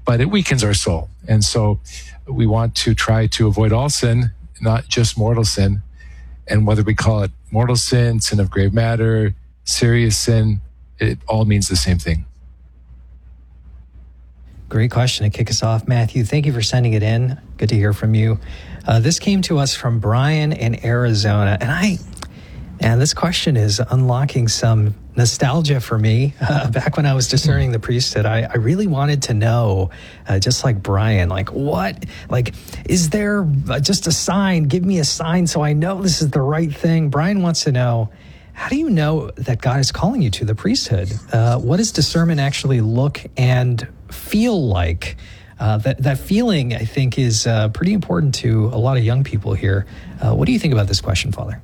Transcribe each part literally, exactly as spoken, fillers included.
but it weakens our soul. And so we want to try to avoid all sin, not just mortal sin. And whether we call it mortal sin, sin of grave matter, serious sin, it all means the same thing. Great question to kick us off, Matthew. Thank you for sending it in. Good to hear from you. Uh, this came to us from Brian in Arizona, and I, and this question is unlocking some nostalgia for me. Uh, back when I was discerning the priesthood, I, I really wanted to know, uh, just like Brian, like what, like, is there just a sign? Give me a sign so I know this is the right thing. Brian wants to know, how do you know that God is calling you to the priesthood? Uh, what does discernment actually look and feel like? Uh, that, that feeling, I think, is uh, pretty important to a lot of young people here. Uh, what do you think about this question, Father?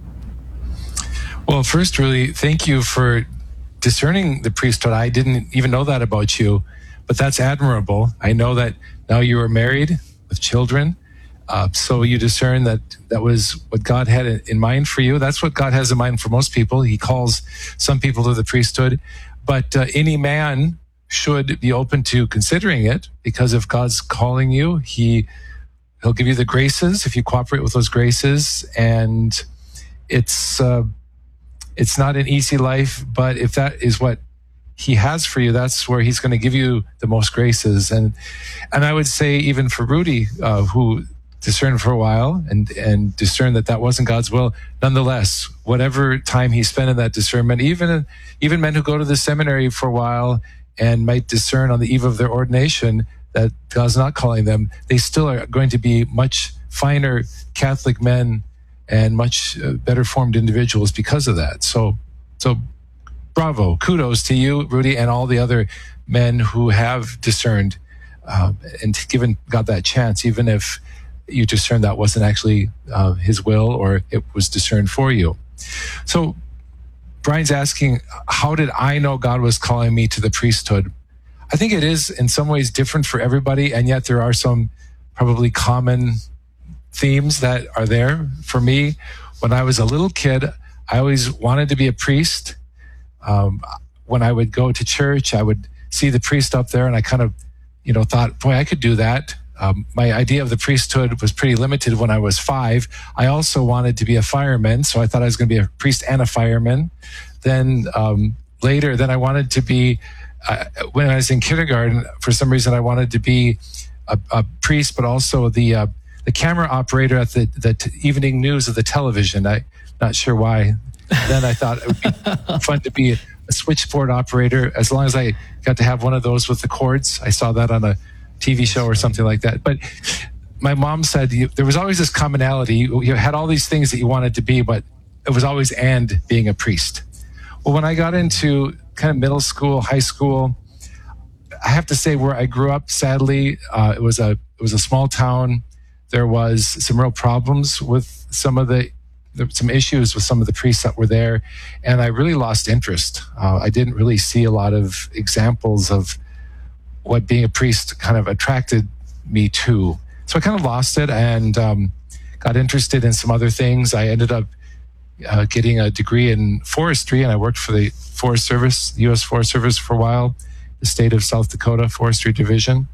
Well, first, really, thank you for discerning the priesthood. I didn't even know that about you, but that's admirable. I know that now you are married with children. Uh, so you discern that that was what God had in mind for you. That's what God has in mind for most people. He calls some people to the priesthood, but uh, any man should be open to considering it, because if God's calling you, he, he'll give you the graces if you cooperate with those graces. And it's, uh, it's not an easy life, but if that is what he has for you, that's where he's going to give you the most graces. And, and I would say even for Rudy, uh, who discerned for a while and, and discerned that that wasn't God's will. Nonetheless, whatever time he spent in that discernment, even, even men who go to the seminary for a while and might discern on the eve of their ordination that God's not calling them, they still are going to be much finer Catholic men and much better formed individuals because of that. So, so bravo, kudos to you, Rudy, and all the other men who have discerned uh, and given God that chance, even if you discerned that wasn't actually uh, his will or it was discerned for you. So Brian's asking, how did I know God was calling me to the priesthood? I think it is in some ways different for everybody, and yet there are some probably common themes that are there. For me, when I was a little kid, I always wanted to be a priest. Um, when I would go to church, I would see the priest up there, and I kind of, you know, thought, boy, I could do that. Um, my idea of the priesthood was pretty limited when I was five. I also wanted to be a fireman, so I thought I was going to be a priest and a fireman. Then um, later, then I wanted to be, uh, when I was in kindergarten, for some reason I wanted to be a, a priest, but also the uh, the camera operator at the, the t- evening news of the television. I'm not sure why. Then I thought it would be fun to be a switchboard operator, as long as I got to have one of those with the cords. I saw that on a T V show or something like that. But my mom said you, there was always this commonality. You, you had all these things that you wanted to be, but it was always and being a priest. Well, when I got into kind of middle school, high school, I have to say where I grew up, sadly, uh, it was a it was a small town. There was some real problems with some of the, there, some issues with some of the priests that were there, and I really lost interest. Uh, I didn't really see a lot of examples of what being a priest kind of attracted me to. So I kind of lost it and um, got interested in some other things. I ended up uh, getting a degree in forestry, and I worked for the Forest Service, U S Forest Service for a while, the state of South Dakota Forestry Division.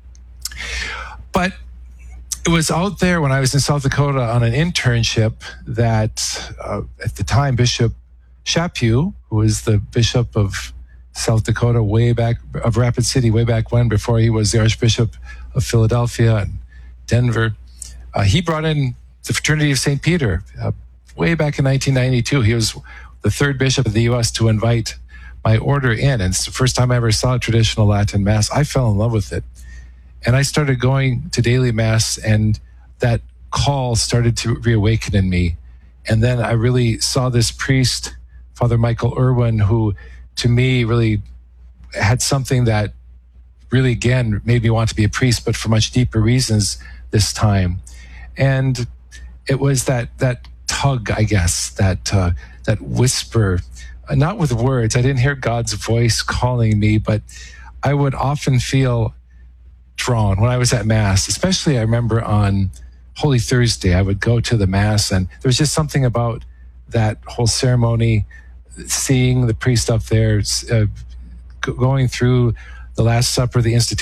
But it was out there when I was in South Dakota on an internship that uh, at the time, Bishop Chaput, who was the bishop of South Dakota way back, of Rapid City way back when, before he was the Archbishop of Philadelphia and Denver, uh, he brought in the Fraternity of Saint Peter uh, way back in nineteen ninety-two. He was the third bishop of the U S to invite my order in, and it's the first time I ever saw a traditional Latin Mass. I fell in love with it, and I started going to daily Mass, and that call started to reawaken in me. And then I really saw this priest, Father Michael Irwin, who to me really had something that really, again, made me want to be a priest, but for much deeper reasons this time. And it was that that tug, I guess, that uh, that whisper, uh, not with words. I didn't hear God's voice calling me, but I would often feel drawn when I was at Mass. Especially I remember on Holy Thursday, I would go to the Mass, and there was just something about that whole ceremony, seeing the priest up there, uh, going through the Last Supper, the institution